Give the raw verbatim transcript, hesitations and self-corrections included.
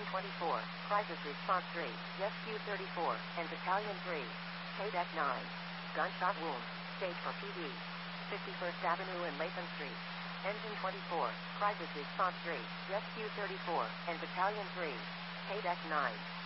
twenty-four, Crisis Response three, Rescue thirty-four, and Battalion three. K D E C nine. Gunshot wound. State for P D. fifty-first Avenue and Latham Street. Engine twenty-four, Crisis Response three, Rescue thirty-four, and Battalion three. K D E C nine.